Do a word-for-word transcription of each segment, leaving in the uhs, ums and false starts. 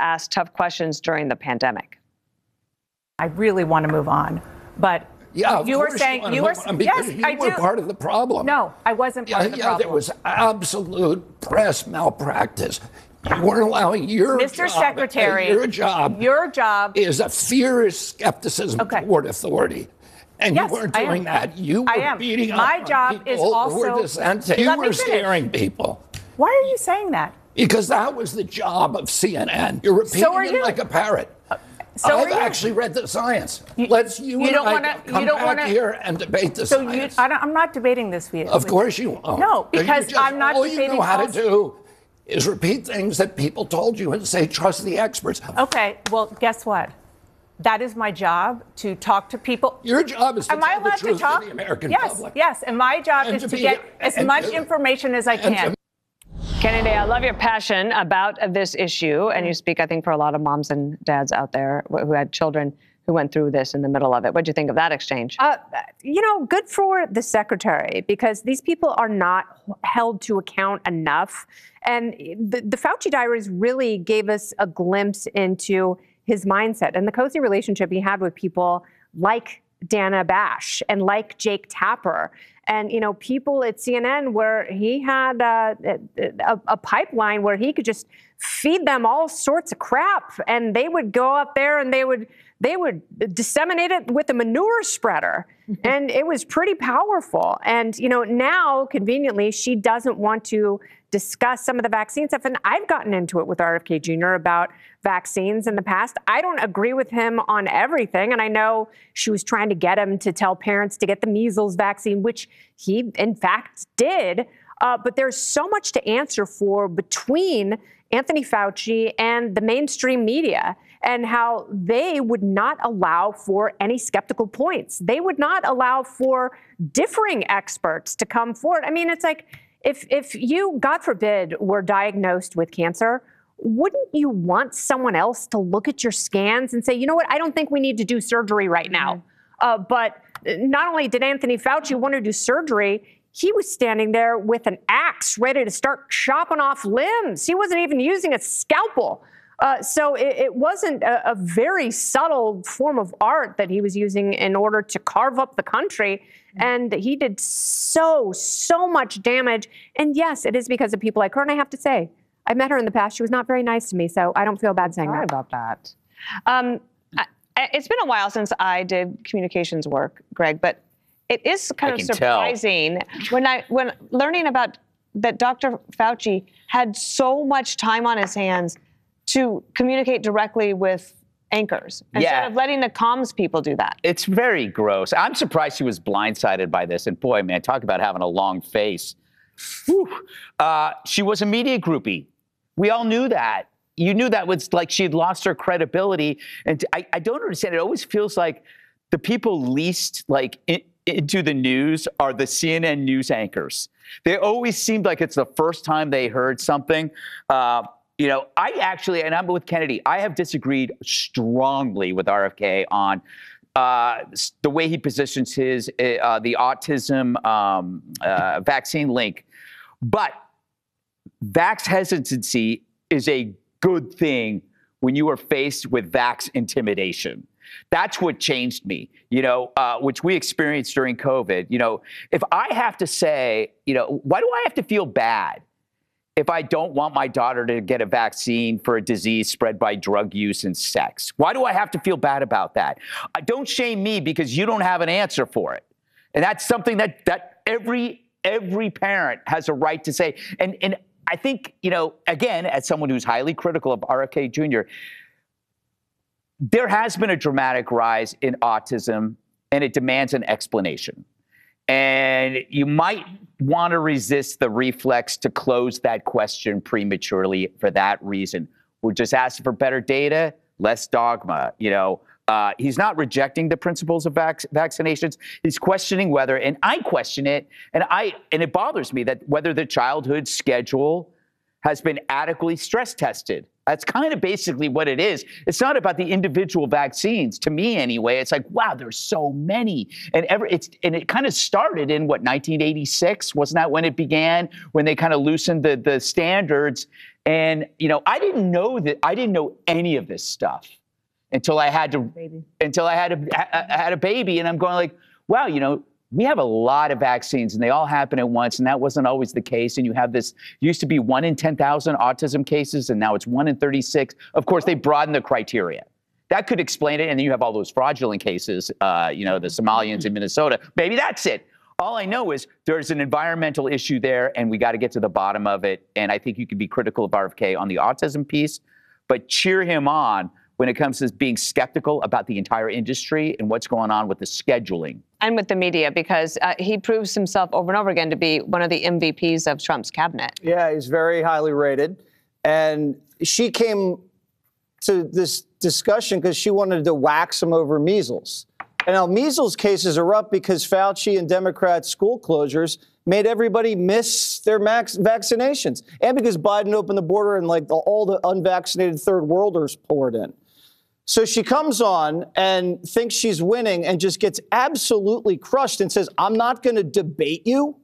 ask tough questions during the pandemic. I really want to move on, but yeah, you were saying you, you were yes, you I were do. part of the problem. No, I wasn't part yeah, of the yeah, problem. There was absolute press malpractice. You weren't allowing your Mister job, Secretary, your job, your job is a fierce skepticism okay. toward authority. And yes, you weren't doing that. You were I am. beating My up job on people is also. Who were dissenting. You were scaring people. Why are you saying that? Because that was the job of C N N. You're repeating so it you. like a parrot. Uh, so I've actually read the science. You, Let's you, you and don't I wanna, come you don't back wanna, here and debate the so science. You, I don't, I'm not debating this with you. Of course you won't. No, because just, I'm not all debating. All you know how false. to do is repeat things that people told you and say, trust the experts. Okay, well, guess what? That is my job, to talk to people. Your job is to Am tell I allowed the truth to talk? to the American yes, public. Yes, and my job and is to, to be, get as and, much and, information as I can. Kennedy, I love your passion about this issue, and you speak, I think, for a lot of moms and dads out there who had children who went through this in the middle of it. What do you think of that exchange? Uh, you know, good for the secretary, because these people are not held to account enough. And the, the Fauci diaries really gave us a glimpse into his mindset and the cozy relationship he had with people like Dana Bash and like Jake Tapper. And, you know, people at C N N where he had uh, a, a pipeline where he could just feed them all sorts of crap, and they would go up there and they would they would disseminate it with a manure spreader. And it was pretty powerful. And, you know, now, conveniently, she doesn't want to discuss some of the vaccine stuff. And I've gotten into it with R F K Junior about vaccines in the past. I don't agree with him on everything. And I know she was trying to get him to tell parents to get the measles vaccine, which he, in fact, did. Uh, but there's so much to answer for between Anthony Fauci and the mainstream media, and how they would not allow for any skeptical points. They would not allow for differing experts to come forward. I mean, it's like if if you, God forbid, were diagnosed with cancer, wouldn't you want someone else to look at your scans and say, you know what, I don't think we need to do surgery right now. Mm-hmm. Uh, but not only did Anthony Fauci want to do surgery, he was standing there with an axe ready to start chopping off limbs. He wasn't even using a scalpel. Uh, so it, it wasn't a, a very subtle form of art that he was using in order to carve up the country. And he did so, so much damage. And yes, it is because of people like her. And I have to say, I met her in the past. She was not very nice to me. So I don't feel bad saying Sorry that. about that. Um, I, it's been a while since I did communications work, Greg, but it is kind I of can surprising tell. when I when learning about that Doctor Fauci had so much time on his hands to communicate directly with anchors instead Yeah. of letting the comms people do that. It's very gross. I'm surprised she was blindsided by this. And boy, man, talk about having a long face. Whew. Uh, she was a media groupie. We all knew that. You knew that was like she'd lost her credibility. And I, I don't understand. It always feels like the people least like in, into the news are the C N N news anchors. They always seemed like it's the first time they heard something. Uh, you know, I actually, and I'm with Kennedy, I have disagreed strongly with R F K on uh, the way he positions his, uh, the autism um, uh, vaccine link. But vax hesitancy is a good thing when you are faced with vax intimidation. That's what changed me, you know, uh, which we experienced during COVID. You know, if I have to say, you know, why do I have to feel bad if I don't want my daughter to get a vaccine for a disease spread by drug use and sex? Why do I have to feel bad about that? Uh, don't shame me because you don't have an answer for it. And that's something that that every every parent has a right to say. And and I think, you know, again, as someone who's highly critical of R F K Junior, there has been a dramatic rise in autism, and it demands an explanation. And you might want to resist the reflex to close that question prematurely for that reason. We're just asking for better data, less dogma. You know, uh, he's not rejecting the principles of vac- vaccinations. He's questioning whether, and I question it, and I and it bothers me that whether the childhood schedule has been adequately stress tested. That's kind of basically what it is. It's not about the individual vaccines, to me anyway. It's like, wow, there's so many. And ever it's and it kind of started in what, nineteen eighty-six? Wasn't that when it began? When they kind of loosened the, the standards. And, you know, I didn't know that, I didn't know any of this stuff until I had to, Baby. until I had a, I, I had a baby. And I'm going like, wow, you know, we have a lot of vaccines and they all happen at once. And that wasn't always the case. And you have this, used to be one in ten thousand autism cases, and now it's one in thirty-six. Of course, they broadened the criteria. That could explain it. And then you have all those fraudulent cases, uh, you know, the Somalians in Minnesota. Maybe that's it. All I know is there's an environmental issue there, and we got to get to the bottom of it. And I think you can be critical of R F K on the autism piece, but cheer him on when it comes to being skeptical about the entire industry and what's going on with the scheduling. And with the media, because uh, he proves himself over and over again to be one of the M V Ps of Trump's cabinet. Yeah, he's very highly rated. And she came to this discussion because she wanted to wax him over measles. And now measles cases are up because Fauci and Democrat school closures made everybody miss their max vaccinations. And because Biden opened the border and like the, all the unvaccinated third worlders poured in. So she comes on and thinks she's winning and just gets absolutely crushed and says, I'm not going to debate you.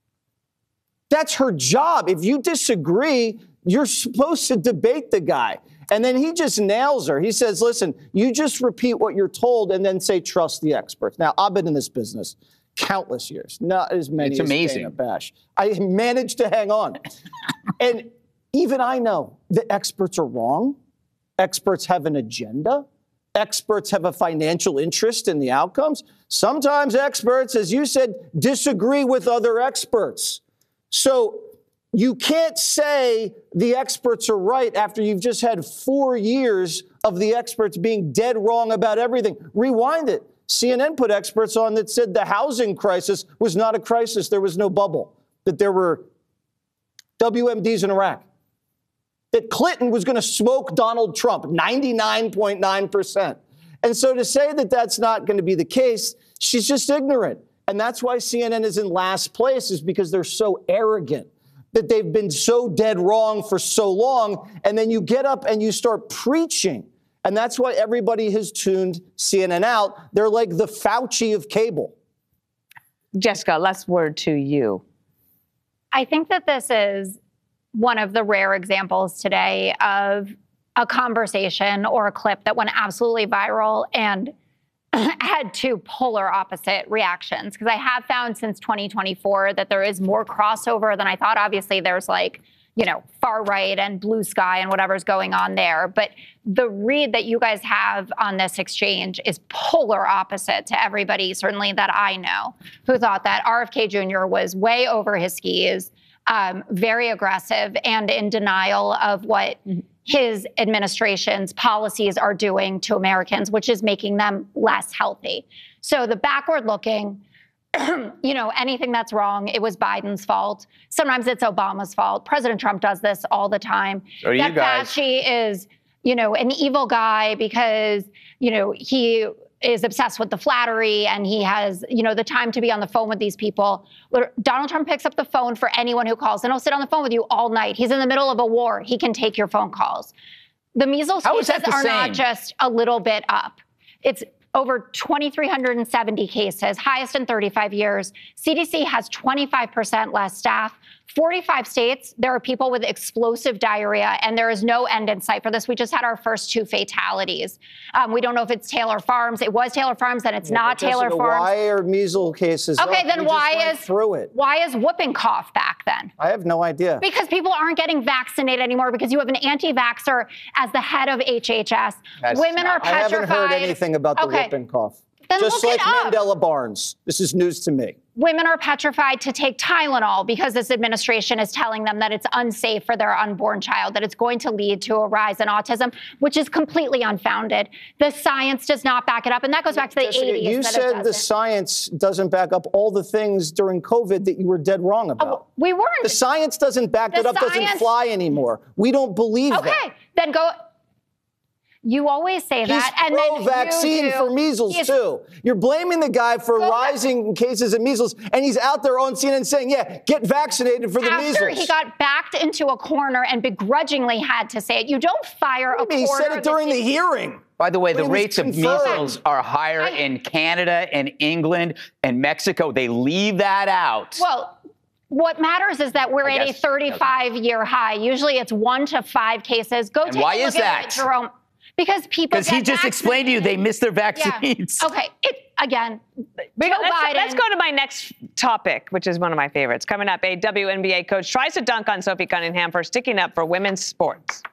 That's her job. If you disagree, you're supposed to debate the guy. And then he just nails her. He says, listen, you just repeat what you're told and then say, trust the experts. Now, I've been in this business countless years, not as many It's as amazing. Dana Bash. I managed to hang on. And even I know that experts are wrong. Experts have an agenda. Experts have a financial interest in the outcomes. Sometimes experts, as you said, disagree with other experts. So you can't say the experts are right after you've just had four years of the experts being dead wrong about everything. Rewind it. C N N put experts on that said the housing crisis was not a crisis. There was no bubble, that there were W M Ds in Iraq, that Clinton was going to smoke Donald Trump, ninety-nine point nine percent. And so to say that that's not going to be the case, she's just ignorant. And that's why C N N is in last place, is because they're so arrogant, that they've been so dead wrong for so long. And then you get up and you start preaching. And that's why everybody has tuned C N N out. They're like the Fauci of cable. Jessica, last word to you. I think that this is one of the rare examples today of a conversation or a clip that went absolutely viral and had two polar opposite reactions. Because I have found since twenty twenty-four that there is more crossover than I thought. Obviously, there's like, you know, far right and blue sky and whatever's going on there. But the read that you guys have on this exchange is polar opposite to everybody, certainly that I know, who thought that R F K Junior was way over his skis, um, very aggressive and in denial of what his administration's policies are doing to Americans, which is making them less healthy. So the backward looking, you know, anything that's wrong, it was Biden's fault. Sometimes it's Obama's fault. President Trump does this all the time. So do you that guys. Fauci is, you know, an evil guy because, you know, he is obsessed with the flattery and he has, you know, the time to be on the phone with these people. Donald Trump picks up the phone for anyone who calls and he'll sit on the phone with you all night. He's in the middle of a war. He can take your phone calls. The measles How is cases that the are not same? just a little bit up. It's over two thousand three hundred seventy cases, highest in thirty-five years. C D C has twenty-five percent less staff. forty-five states, there are people with explosive diarrhea, and there is no end in sight for this. We just had our first two fatalities. Um, we don't know if it's Taylor Farms. It was Taylor Farms, then it's not Jessica, Taylor Farms. Why are measles cases up? Okay, then We just why went is through it? why is whooping cough back then? I have no idea. Because people aren't getting vaccinated anymore because you have an anti-vaxxer as the head of H H S. That's Women not- are I petrified. haven't heard anything about the Okay. whooping cough. Then Just look like it up. Mandela Barnes. This is news to me. Women are petrified to take Tylenol because this administration is telling them that it's unsafe for their unborn child, that it's going to lead to a rise in autism, which is completely unfounded. The science does not back it up. And that goes back to the Jessica, eighties. you that it said the doesn't. science doesn't back up all the things during COVID that you were dead wrong about. Oh, we weren't. The science doesn't back The it up, doesn't science- fly anymore. We don't believe that. Okay, then go. You always say He's that, and then you pro-vaccine do- for measles, He's- too. You're blaming the guy for Go back- rising cases of measles, and he's out there on C N N saying, yeah, get vaccinated for the After measles. he got backed into a corner and begrudgingly had to say it, you don't fire a I mean, he corner. said it during the that's- hearing. By the way, But the it was rates of confirmed. measles are higher I- in Canada and England and Mexico. They leave that out. Well, what matters is that we're I at a guess- thirty-five year high. Usually it's one to five cases. Go And take why a look is at that? it, Jerome. Because people Because he get just explained to you they vaccinated. missed their Yeah. vaccines. Okay. It, again, We Joe go- let's, Biden. let's go to my next topic, which is one of my favorites. Coming up, a W N B A coach tries to dunk on Sophie Cunningham for sticking up for women's sports.